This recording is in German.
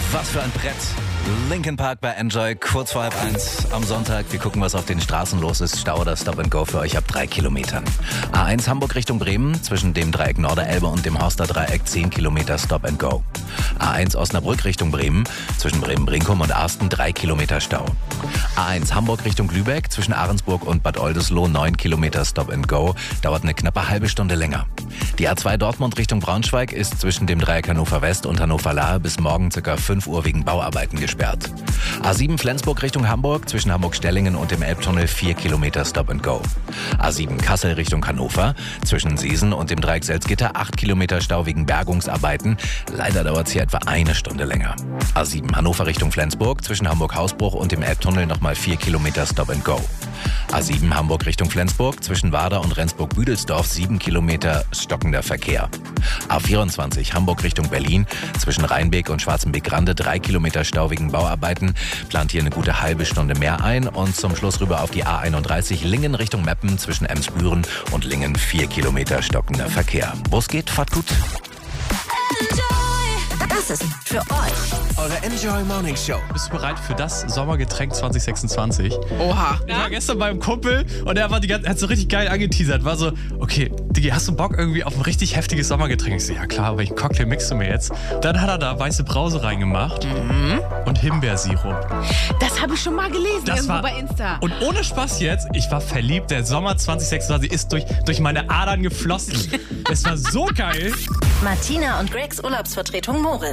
Was für ein Brett. Linkin Park bei Enjoy, kurz vor 12:30 am Sonntag. Wir gucken, was auf den Straßen los ist. Stau oder Stop and Go für euch ab 3 Kilometern. A1 Hamburg Richtung Bremen, zwischen dem Dreieck Norderelbe und dem Horster Dreieck 10 Kilometer Stop and Go. A1 Osnabrück Richtung Bremen, zwischen Bremen-Brinkum und Arsten 3 Kilometer Stau. A1 Hamburg Richtung Lübeck, zwischen Ahrensburg und Bad Oldesloe 9 Kilometer Stop and Go, dauert eine knappe halbe Stunde länger. Die A2 Dortmund Richtung Braunschweig ist zwischen dem Dreieck Hannover West und Hannover Lahe bis morgen ca. 5 Uhr wegen Bauarbeiten gesperrt. A7 Flensburg Richtung Hamburg, zwischen Hamburg-Stellingen und dem Elbtunnel 4 Kilometer Stop and Go. A7 Kassel Richtung Hannover, zwischen Seesen und dem Dreieck Selzgitter 8 Kilometer Stau wegen Bergungsarbeiten. Leider dauert es hier etwa eine Stunde länger. A7 Hannover Richtung Flensburg, zwischen Hamburg-Hausbruch und dem Elbtunnel nochmal 4 Kilometer Stop and Go. A7 Hamburg Richtung Flensburg, zwischen Wader und Rendsburg-Büdelsdorf 7 Kilometer stockender Verkehr. A24 Hamburg Richtung Berlin, zwischen Rheinbeek und Schwarzenbeek-Grande 3 Kilometer Stau wegen Bauarbeiten, plant hier eine gute halbe Stunde mehr ein und zum Schluss rüber auf die A31 Lingen Richtung Meppen, zwischen Emsbüren und Lingen 4 Kilometer stockender Verkehr. Wo es geht, fahrt gut. Das ist für euch eure Enjoy Morning Show. Bist du bereit für das Sommergetränk 2026? Oha. Ich war gestern beim Kumpel und er hat so richtig geil angeteasert. War so, okay, Digi, hast du Bock irgendwie auf ein richtig heftiges Sommergetränk? Ich so, ja klar, welchen Cocktail mixst du mir jetzt? Dann hat er da weiße Brause reingemacht und Himbeersirup. Das habe ich schon mal gelesen irgendwo bei Insta. Und ohne Spaß jetzt, ich war verliebt. Der Sommer 2026 ist durch meine Adern geflossen. Es war so geil. Martina und Gregs Urlaubsvertretung Moritz.